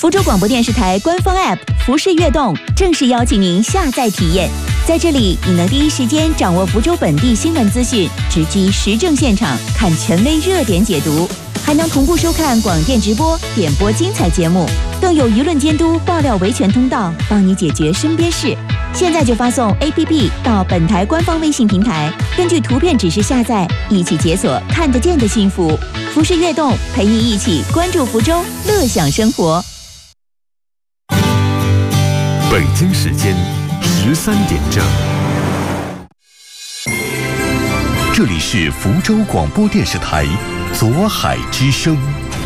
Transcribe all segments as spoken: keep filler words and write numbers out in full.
福州广播电视台官方 App 福视悦动正式邀请您下载体验。在这里，你能第一时间掌握福州本地新闻资讯，直击时政现场，看权威热点解读，还能同步收看广电直播、点播精彩节目，更有舆论监督、爆料维权通道，帮你解决身边事。现在就发送 A P P 到本台官方微信平台，根据图片指示下载，一起解锁看得见的幸福。福视悦动，陪你一起关注福州，乐享生活。 北京时间十三点整，这里是福州广播电视台左海之声。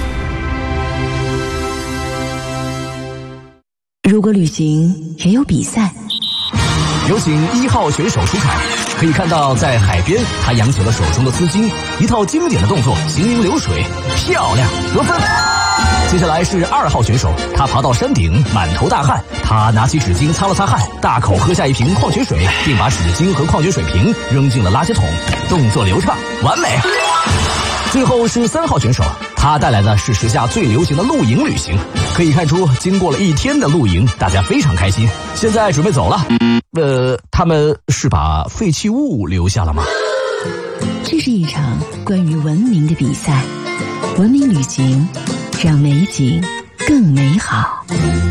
如果旅行也有比赛， 有请一号选手出场。可以看到，在海边，他扬起了手中的丝巾，一套经典的动作，行云流水，漂亮，得分。接下来是二号选手，他爬到山顶，满头大汗，他拿起纸巾擦了擦汗，大口喝下一瓶矿泉水，并把纸巾和矿泉水瓶扔进了垃圾桶，动作流畅，完美。最后是三号选手，他带来的是时下最流行的露营旅行。可以看出，经过了一天的露营，大家非常开心。现在准备走了。呃，他们是把废弃物留下了吗？ 这是一场关于文明的比赛，文明旅行，让美景更美好。